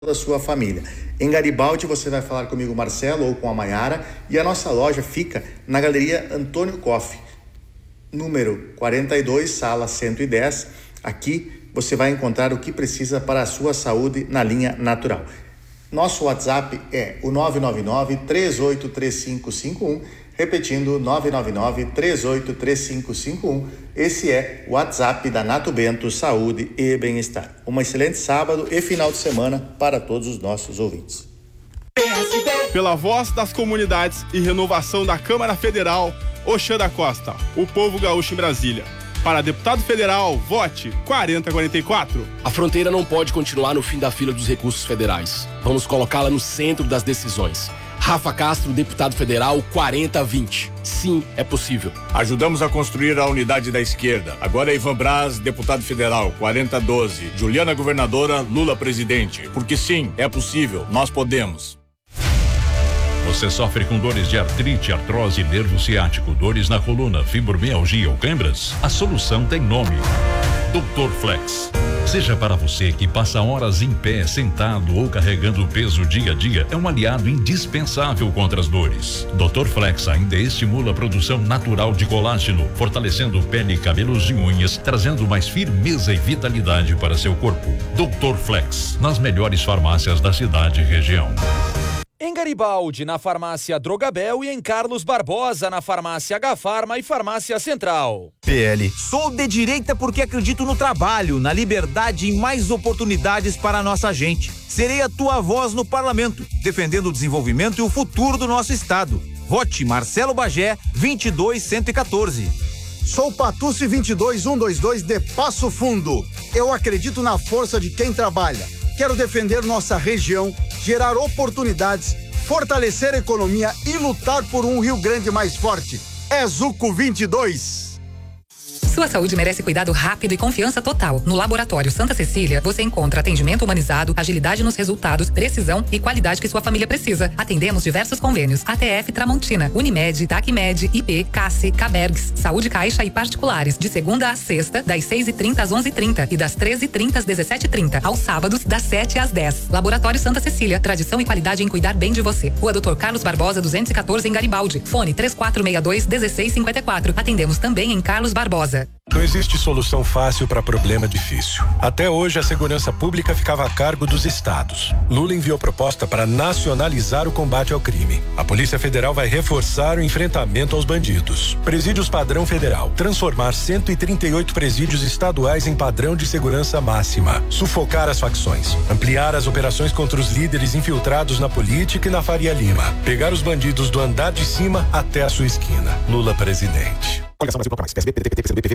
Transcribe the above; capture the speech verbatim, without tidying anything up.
da sua família. Em Garibaldi você vai falar comigo, Marcelo, ou com a Maiara, e a nossa loja fica na Galeria Antônio Koff, número quarenta e dois, sala cento e dez. Aqui você vai encontrar o que precisa para a sua saúde na linha natural. Nosso WhatsApp é o nove nove nove, três oito três cinco cinco um, repetindo, nove nove nove, três oito três cinco cinco um. Esse é o WhatsApp da Nato Bento Saúde e Bem-Estar. Um excelente sábado e final de semana para todos os nossos ouvintes. Pela voz das comunidades e renovação da Câmara Federal, Oxã da Costa, o povo gaúcho em Brasília. Para deputado federal, vote quarenta quarenta e quatro. A fronteira não pode continuar no fim da fila dos recursos federais. Vamos colocá-la no centro das decisões. Rafa Castro, deputado federal, quarenta vinte. Sim, é possível. Ajudamos a construir a unidade da esquerda. Agora é Ivan Braz, deputado federal, quarenta doze. Juliana, governadora, Lula, presidente. Porque sim, é possível, nós podemos. Você sofre com dores de artrite, artrose, nervo ciático, dores na coluna, fibromialgia ou câimbras? A solução tem nome: doutor Flex. Seja para você que passa horas em pé, sentado ou carregando peso dia a dia, é um aliado indispensável contra as dores. doutor Flex ainda estimula a produção natural de colágeno, fortalecendo pele, cabelos e unhas, trazendo mais firmeza e vitalidade para seu corpo. doutor Flex, nas melhores farmácias da cidade e região. Em Garibaldi, na farmácia Drogabel, e em Carlos Barbosa, na farmácia H-Farma e farmácia Central. P L. Sou de direita porque acredito no trabalho, na liberdade e mais oportunidades para a nossa gente. Serei a tua voz no parlamento, defendendo o desenvolvimento e o futuro do nosso estado. Vote Marcelo Bagé, vinte e dois, cento e quatorze. Sou Patucci vinte e dois, cento e vinte e dois de Passo Fundo. Eu acredito na força de quem trabalha. Quero defender nossa região, gerar oportunidades, fortalecer a economia e lutar por um Rio Grande mais forte. É Zuco vinte e dois. Sua saúde merece cuidado rápido e confiança total. No Laboratório Santa Cecília, você encontra atendimento humanizado, agilidade nos resultados, precisão e qualidade que sua família precisa. Atendemos diversos convênios: A T F Tramontina, Unimed, Tacmed, I P, Cassi, Cabergs, Saúde Caixa e particulares, de segunda a sexta, das seis e trinta às onze e trinta e das treze e trinta às dezessete e trinta, aos sábados, das sete às dez. Laboratório Santa Cecília, tradição e qualidade em cuidar bem de você. Rua doutor Carlos Barbosa, duzentos e quatorze, em Garibaldi. Fone três quatro seis dois, um seis cinco quatro. Atendemos também em Carlos Barbosa. Não existe solução fácil para problema difícil. Até hoje, a segurança pública ficava a cargo dos estados. Lula enviou proposta para nacionalizar o combate ao crime. A Polícia Federal vai reforçar o enfrentamento aos bandidos. Presídios padrão federal. Transformar cento e trinta e oito presídios estaduais em padrão de segurança máxima. Sufocar as facções. Ampliar as operações contra os líderes infiltrados na política e na Faria Lima. Pegar os bandidos do andar de cima até a sua esquina. Lula presidente.